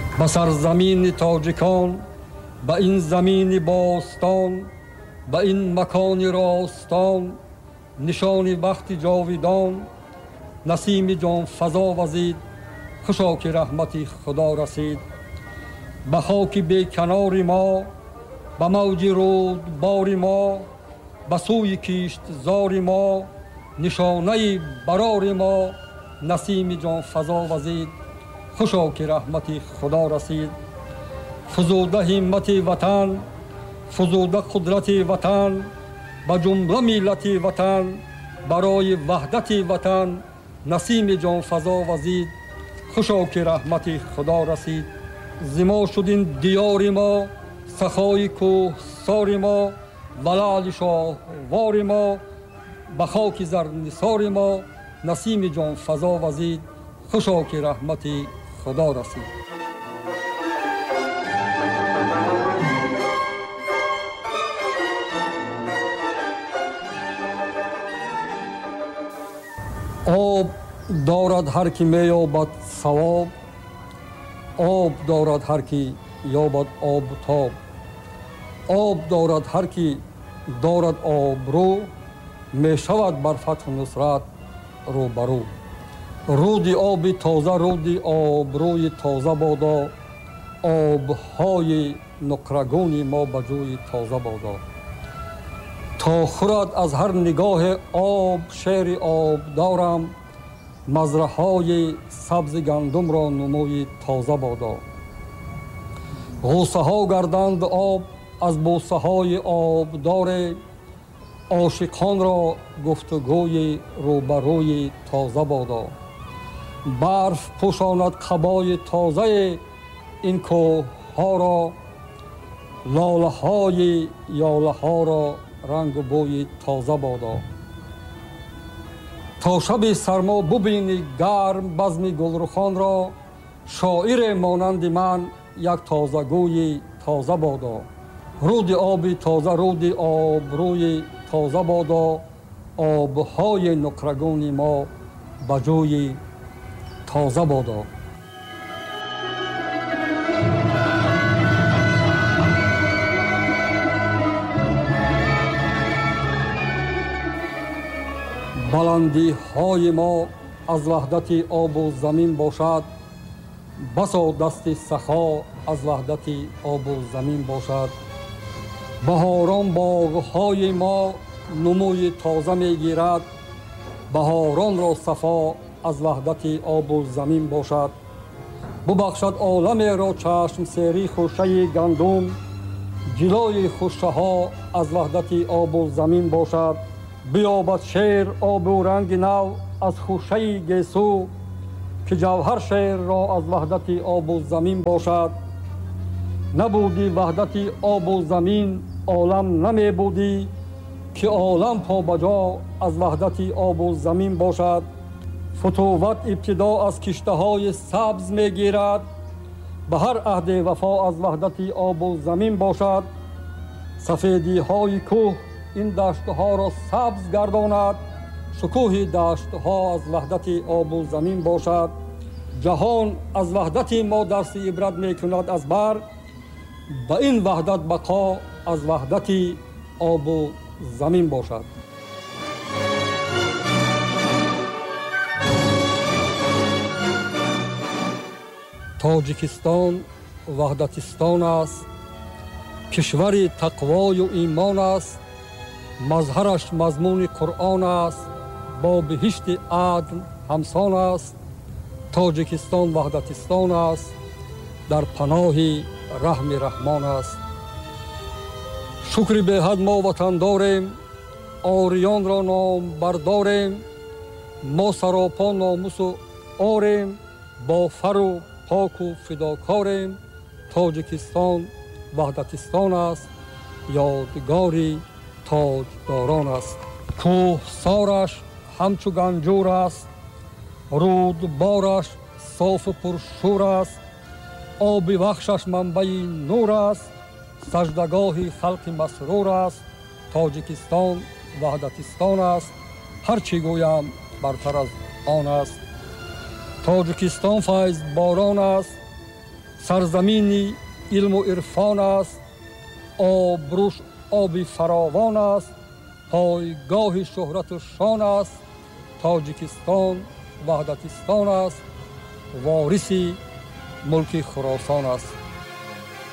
ба сарзамини тоҷикон, ба ин замини бостон, ба ин макони ростон, нишони бахти ҷовидон, насими ҷонфазо вазид, хушо ки раҳмати худо расид. ба хоки беканори мо, ба мавҷи рудбори мо, ба сӯи киштзори мо, нишонаи барори мо, насими ҷонфазо вазид, хушо ки раҳмати худо расид. фузуда ҳиммати ватан, фузуда қудрати ватан, ба ҷумла миллати ватан, барои ваҳдати ватан, насими ҷонфазо вазид, хушо ки раҳмати худо расид. зимо шуд ин диёри мо, сахои кӯҳсори мо, ва лаъли шоҳвори мо, ба хоки зарнисори мо, насими ҷонфазо вазид, хушо ки раҳмати худо расид. آب دارد هر کی میابد ثواب، آب دارد هر کی یابد آب و تاب، آب دارد هر کی دارد آبرو، میشود بر فتح و نصرت رو برو. رودی آبی تازه، رودی آبروی تازه بادا، آبهای نقرگونی ما به جوی تازه بادا. تا خورد از هر نگاه آب شیر آب دارم، مزرعه‌های سبز گندم را نموی تازه بادا. غوسه ها گردند آب از بوسه های آب داره، عاشقان را گفتگوی روبروی تازه بادا. برف پوشاند قبای تازه این کوه ها را، لاله های یاله ها را رنگ و بوی تازه بادا. تا شب سرما ببینی گرم بزم گلرخان را، شاعر مانند من یک تازگوی تازه بادا. رود آبی تازه، رود آبروی تازه بادا، آبهای نقرگون ما به جوی تازه بادا. بلندی های ما از وحدت آب و زمین باشد، بسا دست سخا از وحدت آب و زمین باشد. بهاران باغ های ما نموی تازه می گیرد، بهاران را صفا از وحدت آب و زمین باشد. ببخشد عالم را چشم سری خوشه گندم، جلوی خوشه ها از وحدت آب و زمین باشد. بیابد شیر آب و رنگ نو از خوشه گیسو، که جوهر شیر را از وحدت آب و زمین باشد. نبودی وحدت آب و زمین عالم نمی بودی، که عالم پا بجا از وحدت آب و زمین باشد. فتوت ابتدا از کشته های سبز می گیرد، به هر عهد وفا از وحدت آب و زمین باشد. سفیدی های کوه این دشتها را سبز گرداند، شکوه دشتها از وحدت آب و زمین باشد. جهان از وحدت ما درس عبرت می کند از بر، به این وحدت بقا از وحدت آب و زمین باشد. تاجیکستان وحدتستان است، کشور تقوای و ایمان است، مظهرش مضمون قرآن است، با بهشت عدن همسان است. تاجیکستان وحدتستان است، در پناه رحم رحمان است. شکر به حد ما وطن داریم، آریان را نام برداریم، ما سراپا ناموس و آریم، با فر و پاک و فداکاریم. تاجیکستان وحدتستان است، یادگاری تاجداران است. کوهسارش همچو گنجور است، رودبارش صاف و پرشور است، آب بخشش منبع نور است، سجدگاه خلق مسرور است. تاجیکستان وحدتستان است، هرچی گویم برتر از آن است. تاجیکستان فیض باران است، سرزمینی علم و عرفان است، آبروش آبی فراوان است، پایگاه شهرت و شان است. تاجیکستان وحدتستان است، وارث ملک خراسان است.